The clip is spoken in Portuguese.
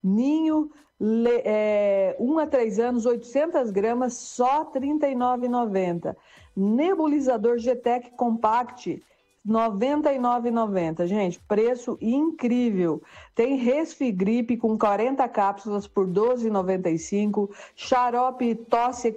Ninho, 1 a 3 anos, 800 gramas, só R$ 39,90. Nebulizador GTEC Compact, R$ 99,90. Gente, preço incrível. Tem Resfigripe com 40 cápsulas por R$ 12,95. Xarope tosse